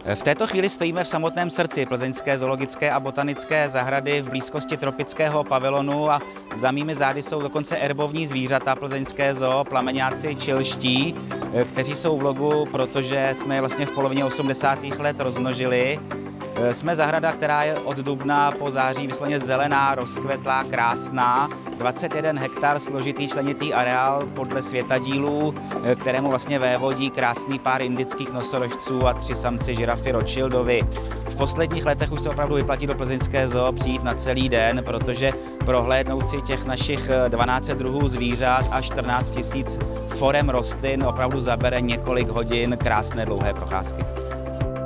V této chvíli stojíme v samotném srdci plzeňské zoologické a botanické zahrady v blízkosti tropického pavilonu a za mými zády jsou dokonce erbovní zvířata plzeňské zoo, plameňáci čilští, kteří jsou v logu, protože jsme je vlastně v polovině 80. let rozmnožili. Jsme zahrada, která je od dubna po září vysloveně zelená, rozkvetlá, krásná. 21 hektar složitý členitý areál podle světadílů, kterému vlastně vévodí krásný pár indických nosorožců a 3 samci žirafy Rothschildovi. V posledních letech už se opravdu vyplatí do plzeňské zoo přijít na celý den, protože prohlédnout si těch našich 12 druhů zvířat a 14 000 forem rostlin opravdu zabere několik hodin krásné dlouhé procházky.